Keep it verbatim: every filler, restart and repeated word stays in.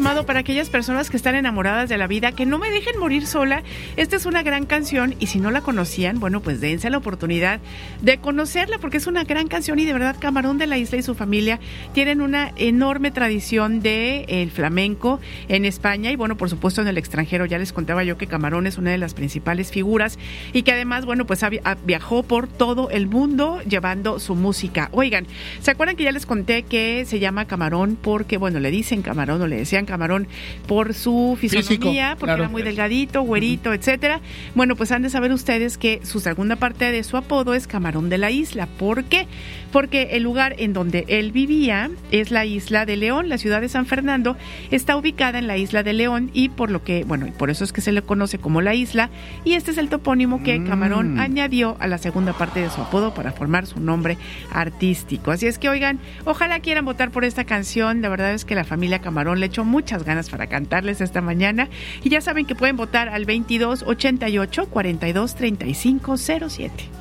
llamado para aquellas personas que están enamoradas de la vida, que no me dejen morir sola. Esta es una gran canción y si no la conocían, bueno, pues dense la oportunidad de conocerla porque es una gran canción y de verdad Camarón de la Isla y su familia tienen una enorme tradición de el flamenco en España y bueno, por supuesto en el extranjero. Ya les contaba yo que Camarón es una de las principales figuras y que además, bueno, pues ha, ha, viajó por todo el mundo llevando su música. Oigan, ¿se acuerdan que ya les conté que se llama Camarón porque, bueno, le dicen Camarón o le decían Camarón por su fisonomía, Físico, porque claro. Era muy delgadito, güerito, uh-huh. etcétera? Bueno, pues han de saber ustedes que su segunda parte de su apodo es Camarón de la Isla. ¿Por qué? Porque el lugar en donde él vivía es la isla de León, la ciudad de San Fernando, está ubicada en la isla de León y por lo que, bueno, y por eso es que se le conoce como la isla y este es el topónimo que Camarón mm. añadió a la segunda parte de su apodo para formar su nombre artístico. Así es que, oigan, ojalá quieran votar por esta canción. La verdad es que la familia Camarón le echó muchas ganas para cantarles esta mañana y ya saben que pueden votar al veintidós ochenta y ocho cuarenta y dos treinta y cinco cero siete.